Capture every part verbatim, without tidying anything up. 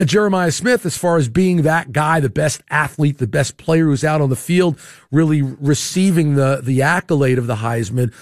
Jeremiah Smith, as far as being that guy, the best athlete, the best player who's out on the field, really receiving the, the accolade of the Heisman.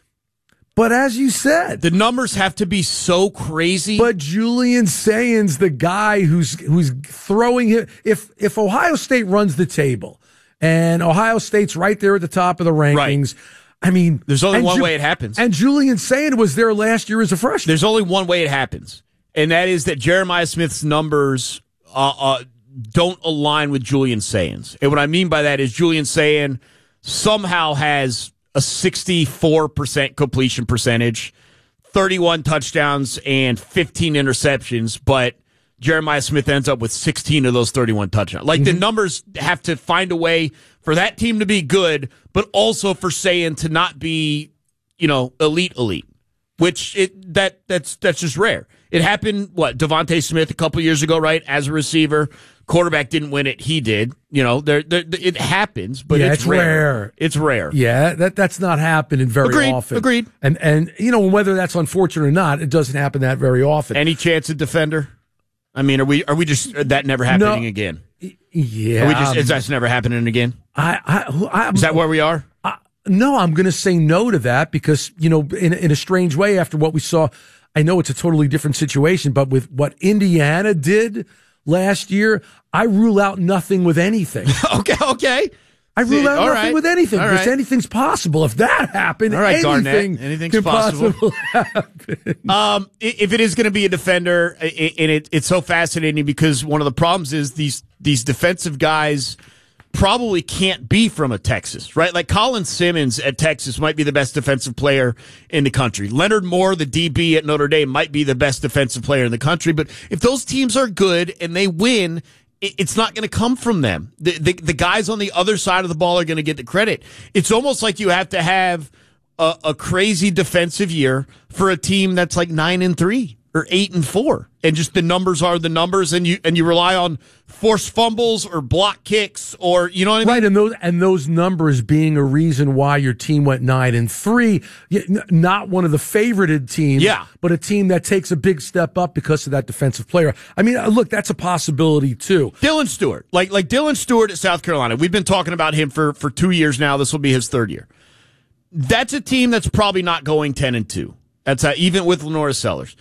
But as you said, the numbers have to be so crazy. But Julian Sayian's the guy who's who's throwing it. If if Ohio State runs the table, and Ohio State's right there at the top of the rankings, right. I mean, there's only one Ju- way it happens. And Julian Sayin was there last year as a freshman. There's only one way it happens, and that is that Jeremiah Smith's numbers uh, uh, don't align with Julian Sayian's. And what I mean by that is Julian Sayin somehow has a sixty-four percent completion percentage, thirty-one touchdowns, and fifteen interceptions, but Jeremiah Smith ends up with sixteen of those thirty-one touchdowns. Like, mm-hmm. the numbers have to find a way for that team to be good, but also for Sayin to not be, you know, elite, elite, which it that that's that's just rare. It happened, what, Devontae Smith a couple years ago, right, as a receiver. Quarterback didn't win it. He did. You know, there, there it happens, but yeah, it's, it's rare. rare. It's rare. Yeah, that that's not happening very Agreed. often. Agreed. And and you know, whether that's unfortunate or not, it doesn't happen that very often. Any chance of defender? I mean, are we are we just that never happening no, again? Yeah, are we just is that never happening again? I, I, I is that where we are? I, no, I'm going to say no to that because, you know, in in a strange way, after what we saw, I know it's a totally different situation, but with what Indiana did last year, I rule out nothing with anything. okay, okay. I rule out All nothing right. with anything All because right. anything's possible. If that happened, All right, anything Garnett. Anything's can possible. happen. Um, if it is going to be a defender, and it, it's so fascinating because one of the problems is these these defensive guys probably can't be from a Texas, right? Like Colin Simmons at Texas might be the best defensive player in the country. Leonard Moore, the D B at Notre Dame, might be the best defensive player in the country. But if those teams are good and they win, it's not going to come from them. The, the the guys on the other side of the ball are going to get the credit. It's almost like you have to have a, a crazy defensive year for a team that's like nine and three or eight and four, and just the numbers are the numbers, and you and you rely on forced fumbles or block kicks or you know what I mean? Right, and those and those numbers being a reason why your team went nine and three, not one of the favorited teams, yeah. but a team that takes a big step up because of that defensive player. I mean, look, that's a possibility too. Dylan Stewart, like like Dylan Stewart at South Carolina, we've been talking about him for for two years now. This will be his third year. That's a team that's probably not going ten and two. That's uh, even with Lenora Sellers.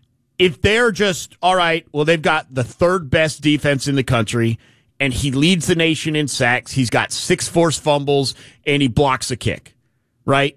If they're just, all right, well, they've got the third best defense in the country, and he leads the nation in sacks. He's got six forced fumbles, and he blocks a kick, right?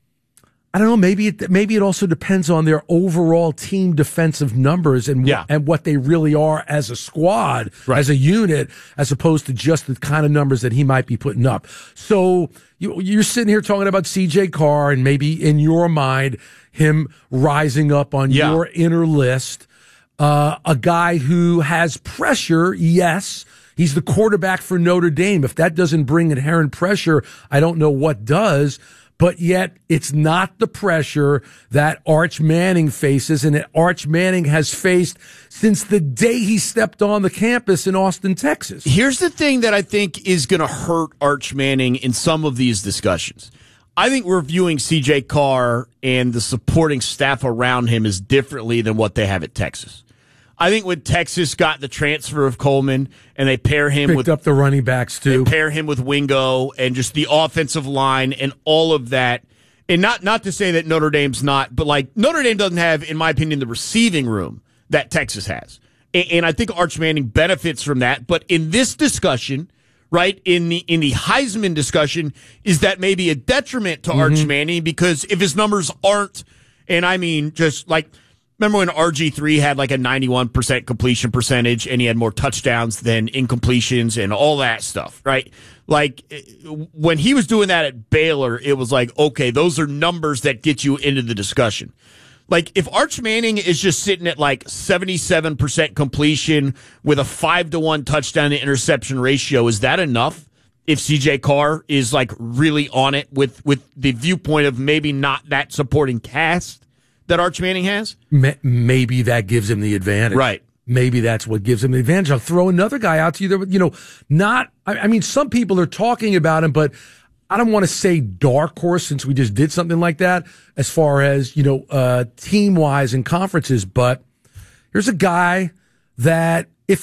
I don't know. Maybe it, maybe it also depends on their overall team defensive numbers and yeah. and what they really are as a squad, right. as a unit, as opposed to just the kind of numbers that he might be putting up. So you, you're sitting here talking about C J Carr, and maybe in your mind, him rising up on yeah. your inner list. Uh, a guy who has pressure, yes. He's the quarterback for Notre Dame. If that doesn't bring inherent pressure, I don't know what does. But yet, it's not the pressure that Arch Manning faces, and that Arch Manning has faced since the day he stepped on the campus in Austin, Texas. Here's the thing that I think is going to hurt Arch Manning in some of these discussions. I think we're viewing C J Carr and the supporting staff around him as differently than what they have at Texas. I think when Texas got the transfer of Coleman and they pair him Picked with up the running backs too, they pair him with Wingo and just the offensive line and all of that. And not not to say that Notre Dame's not, but like Notre Dame doesn't have, in my opinion, the receiving room that Texas has. And, and I think Arch Manning benefits from that. But in this discussion, right, in the in the Heisman discussion, is that maybe a detriment to mm-hmm. Arch Manning? Because if his numbers aren't, and I mean just like, remember when R G three had like a ninety-one percent completion percentage and he had more touchdowns than incompletions and all that stuff, right? Like when he was doing that at Baylor, it was like, okay, those are numbers that get you into the discussion. Like if Arch Manning is just sitting at like seventy-seven percent completion with a five to one touchdown to interception ratio, is that enough? If C J Carr is like really on it with, with the viewpoint of maybe not that supporting cast that Arch Manning has? Maybe that gives him the advantage. Right. Maybe that's what gives him the advantage. I'll throw another guy out to you that, you know, not, I, I mean, some people are talking about him, but I don't want to say dark horse since we just did something like that as far as, you know, uh, team wise and conferences, but here's a guy that